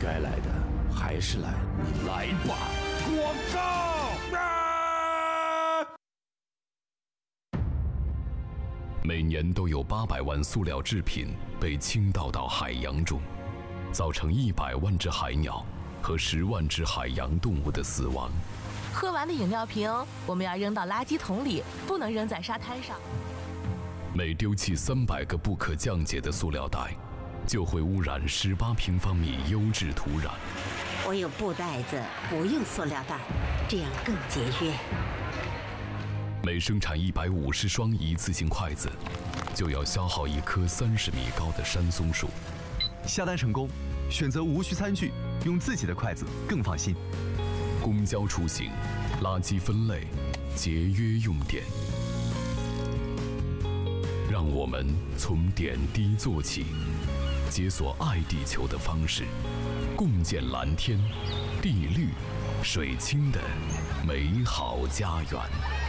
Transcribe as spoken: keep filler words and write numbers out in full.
该来的还是来，你来吧，广告！啊！ 每年都有八百万塑料制品被倾倒到海洋中，造成一百万只海鸟和十万只海洋动物的死亡。 喝完的饮料瓶，我们要扔到垃圾桶里，不能扔在沙滩上。 每丢弃三百个不可降解的塑料袋，就会污染十八平方米优质土壤。 我有布袋子，不用塑料袋，这样更节约。 每生产一百五十双一次性筷子，就要消耗一棵三十米高的山松树。 下单成功，选择无需餐具，用自己的筷子更放心。 公交出行，垃圾分类，节约用电。让我们从点滴做起，解锁爱地球的方式，共建蓝天、地绿、水清的美好家园。